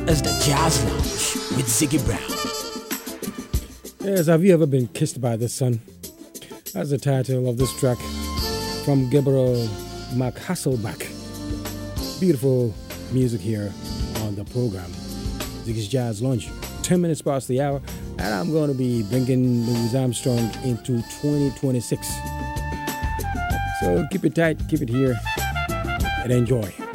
is the Jazz Lounge with Ziggy Brown. Yes, have you ever been kissed by the sun? That's the title of this track from Gabriel McHasselbach. Beautiful music here on the program. Ziggy's Jazz Lounge. 10 minutes past the hour, and I'm going to be bringing Louis Armstrong into 2026. So keep it tight, keep it here, and enjoy.